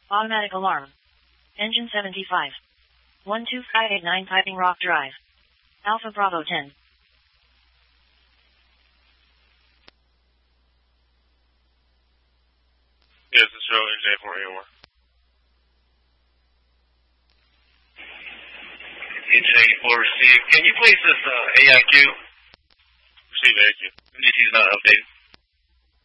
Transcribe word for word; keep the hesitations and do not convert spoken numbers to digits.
Automatic alarm. Engine seventy-five. one two five eight nine Piping Rock Drive. Alpha Bravo ten. Yes, it's Joe, N J four A one. Engine eighty-four received. Can you place this uh, A I Q? Receive A I Q. N D C's not updated.